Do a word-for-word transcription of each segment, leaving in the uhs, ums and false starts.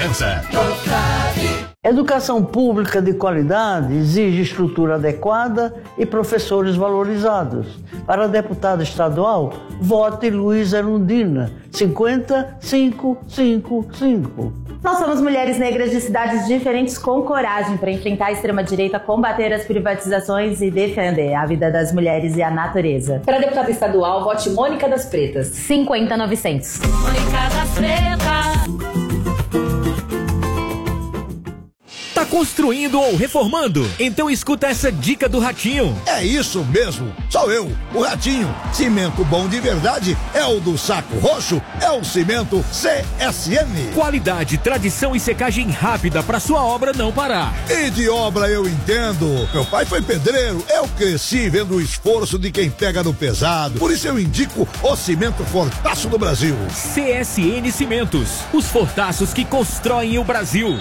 Educação pública de qualidade exige estrutura adequada e professores valorizados. Para deputado estadual, vote Luiz Erundina, cinquenta, cinco, cinco, cinco. Nós somos mulheres negras de cidades diferentes com coragem para enfrentar a extrema-direita, combater as privatizações e defender a vida das mulheres e a natureza. Para deputada estadual, vote Mônica das Pretas, cinquenta, novecentos. Mônica das Pretas. Tá construindo ou reformando? Então escuta essa dica do Ratinho. É isso mesmo, sou eu, o Ratinho. Cimento bom de verdade é o do Saco Roxo, é o cimento C S N. Qualidade, tradição e secagem rápida para sua obra não parar. E de obra eu entendo. Meu pai foi pedreiro, eu cresci vendo o esforço de quem pega no pesado. Por isso eu indico o cimento Fortaço do Brasil. C S N Cimentos, os fortaços que constroem o Brasil.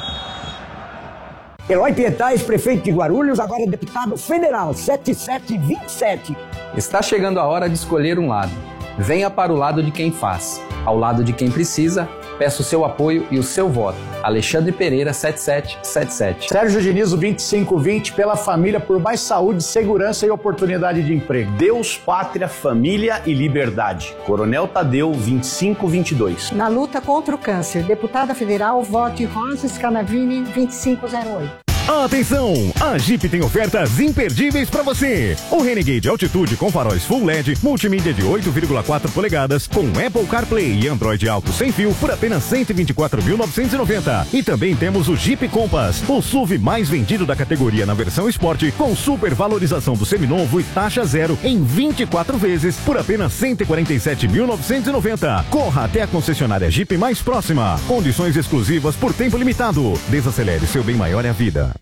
Eloy Pietais, prefeito de Guarulhos, agora deputado federal, sete sete dois sete. Está chegando a hora de escolher um lado. Venha para o lado de quem faz. Ao lado de quem precisa, peço o seu apoio e o seu voto. Alexandre Pereira, sete sete sete sete. Sérgio Diniz, vinte e cinco vinte, pela família, por mais saúde, segurança e oportunidade de emprego. Deus, pátria, família e liberdade. Coronel Tadeu, vinte e cinco vinte e dois. Na luta contra o câncer, deputada federal, vote Rosa Scanavini, vinte e cinco zero oito. Atenção! A Jeep tem ofertas imperdíveis para você. O Renegade Altitude com faróis Full L E D, multimídia de oito vírgula quatro polegadas, com Apple CarPlay e Android Auto sem fio por apenas cento e vinte e quatro mil novecentos e noventa. E também temos o Jeep Compass, o S U V mais vendido da categoria na versão Sport, com super valorização do seminovo e taxa zero em vinte e quatro vezes por apenas cento e quarenta e sete mil novecentos e noventa. Corra até a concessionária Jeep mais próxima. Condições exclusivas por tempo limitado. Desacelere, seu bem maior é a vida.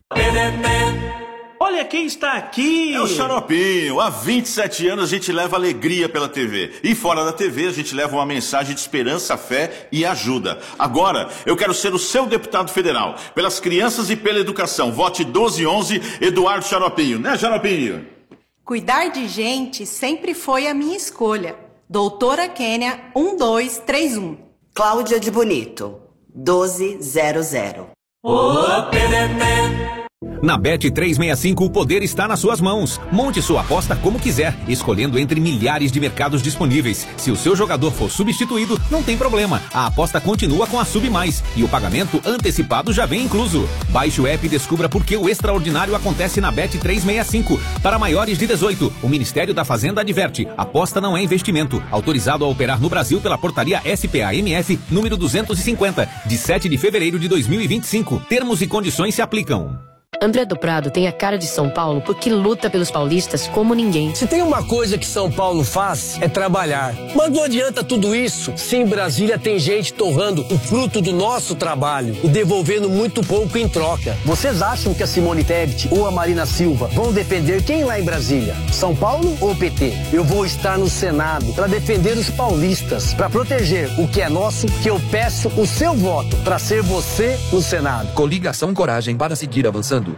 Olha quem está aqui! É o Xaropinho. Há vinte e sete anos a gente leva alegria pela T V. E fora da T V a gente leva uma mensagem de esperança, fé e ajuda. Agora eu quero ser o seu deputado federal. Pelas crianças e pela educação. Vote doze onze, Eduardo Xaropinho. Né, Xaropinho? Cuidar de gente sempre foi a minha escolha. Doutora Kênia, um dois três um. Cláudia de Bonito, doze zero zero. Oh, P D P. Na Bet trezentos e sessenta e cinco o poder está nas suas mãos. Monte sua aposta como quiser, escolhendo entre milhares de mercados disponíveis. Se o seu jogador for substituído, não tem problema. A aposta continua com a Sub Mais e o pagamento antecipado já vem incluso. Baixe o app e descubra por que o extraordinário acontece na Bet trezentos e sessenta e cinco. Para maiores de dezoito, o Ministério da Fazenda adverte: aposta não é investimento. Autorizado a operar no Brasil pela portaria S P A M F número duzentos e cinquenta, de sete de fevereiro de dois mil e vinte e cinco. Termos e condições se aplicam. André do Prado tem a cara de São Paulo porque luta pelos paulistas como ninguém. Se tem uma coisa que São Paulo faz, é trabalhar. Mas não adianta tudo isso se em Brasília tem gente torrando o fruto do nosso trabalho e devolvendo muito pouco em troca. Vocês acham que a Simone Tebet ou a Marina Silva vão defender quem lá em Brasília? São Paulo ou P T? Eu vou estar no Senado para defender os paulistas, para proteger o que é nosso, que eu peço o seu voto para ser você no Senado. Coligação Coragem para seguir avançando.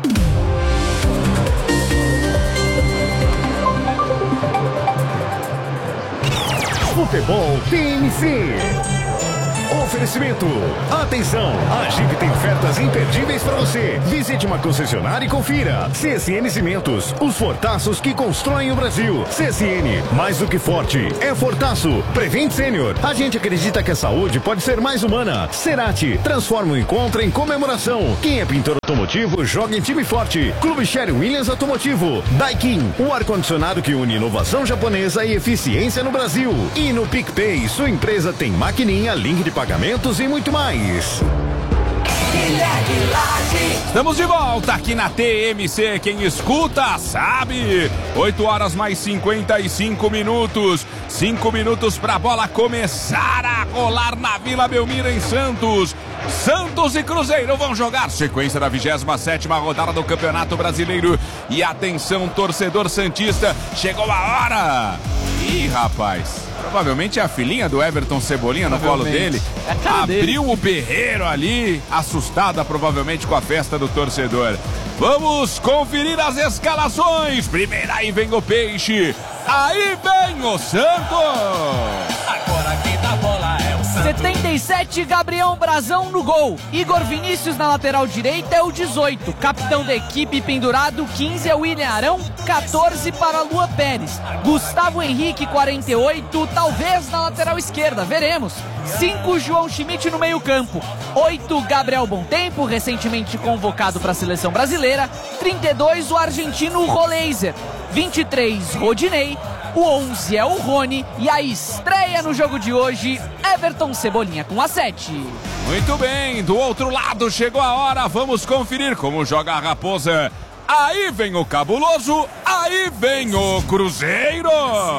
Futebol T M C. Oferecimento. Atenção, a Jeep tem ofertas imperdíveis para você. Visite uma concessionária e confira. C S N Cimentos, os fortaços que constroem o Brasil. C S N, mais do que forte, é fortaço. Prevent Sênior, a gente acredita que a saúde pode ser mais humana. Cerati, transforma o encontro em comemoração. Quem é pintor automotivo, joga em time forte. Clube Sherwin Williams Automotivo. Daikin, o ar-condicionado que une inovação japonesa e eficiência no Brasil. E no PicPay, sua empresa tem maquininha, link de pagamentos e muito mais. Estamos de volta aqui na T M C. Quem escuta sabe. oito horas mais cinquenta e cinco minutos. cinco minutos para a bola começar a rolar na Vila Belmiro, em Santos. Santos e Cruzeiro vão jogar sequência da vigésima sétima rodada do Campeonato Brasileiro. E atenção, torcedor santista, chegou a hora. Ih, rapaz, provavelmente é a filhinha do Everton Cebolinha no colo dele. É abriu dele. O berreiro ali, assustada provavelmente com a festa do torcedor. Vamos conferir as escalações. Primeiro aí vem o Peixe. Aí vem o Santos. Agora quem dá bola é o Santos. setenta e sete, Gabriel Brazão no gol. Igor Vinícius na lateral direita é o dezoito. Capitão da equipe pendurado, quinze é William Arão, quatorze para Lua Pérez. Gustavo Henrique, quarenta e oito, talvez na lateral esquerda, veremos. cinco, João Schmidt no meio campo. oito, Gabriel Bontempo, recentemente convocado para a seleção brasileira. trinta e dois, o argentino Roleiser. vinte e três, Rodinei. O onze é o Rony e a estreia no jogo de hoje, Everton Cebolinha com a sete. Muito bem, do outro lado chegou a hora, vamos conferir como joga a Raposa. Aí vem o Cabuloso, aí vem o Cruzeiro.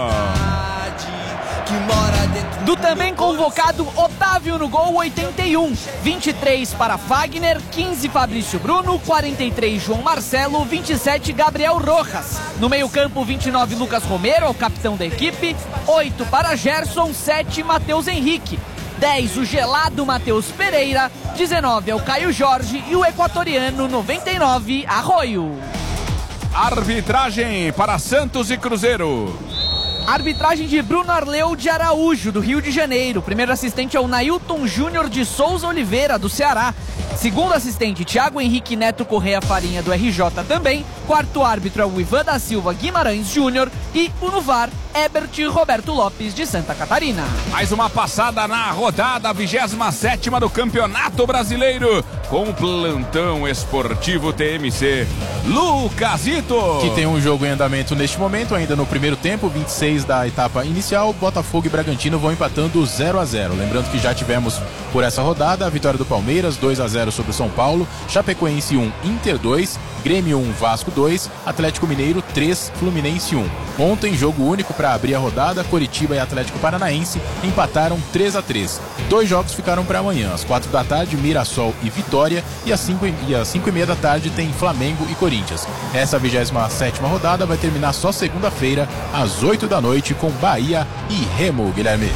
Do também convocado Otávio no gol, oitenta e um. vinte e três para Fagner, quinze Fabrício Bruno, quarenta e três João Marcelo, vinte e sete Gabriel Rojas. No meio-campo, vinte e nove Lucas Romero, o capitão da equipe, oito para Gerson, sete Matheus Henrique. dez o gelado Matheus Pereira, dezenove é o Caio Jorge e o equatoriano noventa e nove Arroio. Arbitragem para Santos e Cruzeiro. Arbitragem de Bruno Arleu de Araújo, do Rio de Janeiro. Primeiro assistente é o Nailton Júnior de Souza Oliveira, do Ceará. Segundo assistente, Thiago Henrique Neto Correia Farinha, do R J também. Quarto árbitro é o Ivan da Silva Guimarães Júnior. E o no V A R, Ebert Roberto Lopes, de Santa Catarina. Mais uma passada na rodada, vigésima sétima do Campeonato Brasileiro, com o plantão esportivo T M C. Lucasito! Que tem um jogo em andamento neste momento, ainda no primeiro tempo, vinte e seis da etapa inicial. Botafogo e Bragantino vão empatando zero a zero. Lembrando que já tivemos por essa rodada a vitória do Palmeiras, dois a zero sobre o São Paulo, Chapecoense um, Inter dois, Grêmio um, Vasco dois, Atlético Mineiro três, Fluminense um. Ontem, jogo único para abrir a rodada, Coritiba e Atlético Paranaense empataram três a três. Dois jogos ficaram para amanhã, às quatro da tarde, Mirassol e Vitória, e às cinco e às cinco e meia da tarde tem Flamengo e Corinthians. Essa vigésima sétima rodada vai terminar só segunda-feira, às oito da noite, com Bahia e Remo, Guilherme.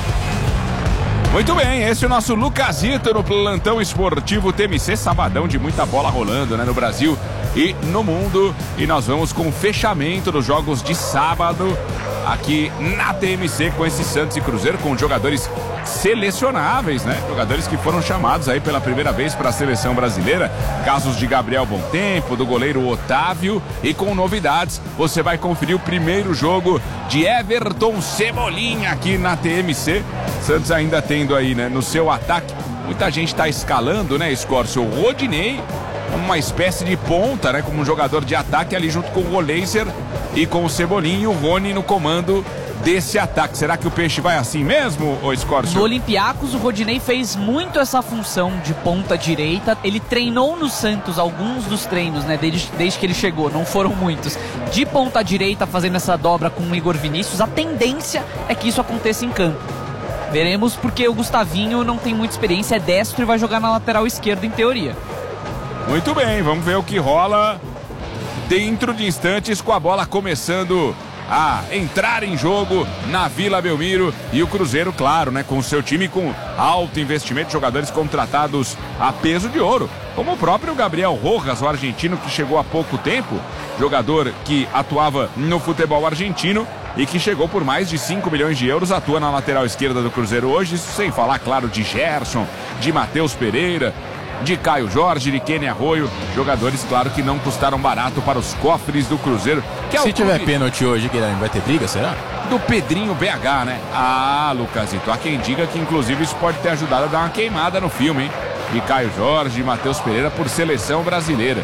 Muito bem, esse é o nosso Lucasito no plantão esportivo T M C, sabadão de muita bola rolando, né, no Brasil e no mundo. E nós vamos com o fechamento dos jogos de sábado aqui na T M C com esse Santos e Cruzeiro, com jogadores selecionáveis, né? Jogadores que foram chamados aí pela primeira vez para a seleção brasileira. Casos de Gabriel Bontempo, do goleiro Otávio, e com novidades, você vai conferir o primeiro jogo de Everton Cebolinha aqui na T M C. Santos ainda tendo aí, né, no seu ataque, muita gente está escalando, né, Scorcio, o Rodinei, uma espécie de ponta, né, como um jogador de ataque ali junto com o Roleiser e com o Cebolinha e o Rony no comando desse ataque. Será que o peixe vai assim mesmo, ô Scorcio? No Olympiacos, o Rodinei fez muito essa função de ponta direita. Ele treinou no Santos alguns dos treinos, né, desde, desde que ele chegou, não foram muitos, de ponta direita, fazendo essa dobra com o Igor Vinícius. A tendência é que isso aconteça em campo. Veremos, porque o Gustavinho não tem muita experiência, é destro e vai jogar na lateral esquerda em teoria. Muito bem, vamos ver o que rola dentro de instantes, com a bola começando a entrar em jogo na Vila Belmiro, e o Cruzeiro, claro, né, com o seu time com alto investimento, jogadores contratados a peso de ouro, como o próprio Gabriel Rojas, o argentino, que chegou há pouco tempo, jogador que atuava no futebol argentino e que chegou por mais de cinco milhões de euros, atua na lateral esquerda do Cruzeiro hoje, isso sem falar, claro, de Gerson, de Matheus Pereira, de Caio Jorge, de Kenny Arroio, jogadores, claro, que não custaram barato para os cofres do Cruzeiro. Que é Se o tiver clube... pênalti hoje, Guilherme, vai ter briga, será? Do Pedrinho B H, né? Ah, Lucasito, há quem diga que inclusive isso pode ter ajudado a dar uma queimada no filme, hein? De Caio Jorge, de Matheus Pereira por seleção brasileira.